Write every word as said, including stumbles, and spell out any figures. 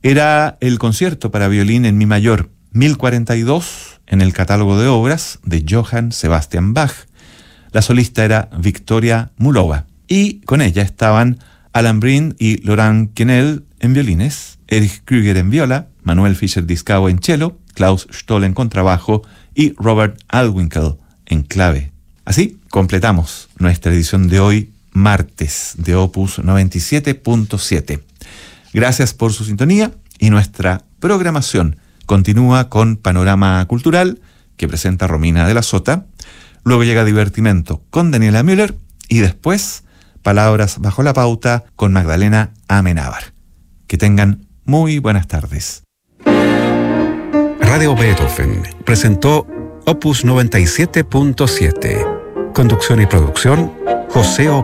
Era el concierto para violín en mi mayor, mil cuarenta y dos, en el catálogo de obras de Johann Sebastian Bach. La solista era Victoria Mulova, y con ella estaban Alan Breen y Laurent Quesnel en violines, Erich Krüger en viola, Manuel Fischer-Dieskau en cello, Klaus Stoll en contrabajo y Robert Alwinkel en clave. Así completamos nuestra edición de hoy, martes, de Opus noventa y siete punto siete. Gracias por su sintonía, y nuestra programación continúa con Panorama Cultural, que presenta Romina de la Sota. Luego llega Divertimento con Daniela Müller, y después Palabras bajo la pauta con Magdalena Amenábar. Que tengan muy buenas tardes. Radio Beethoven presentó Opus noventa y siete punto siete. Conducción y producción, José O.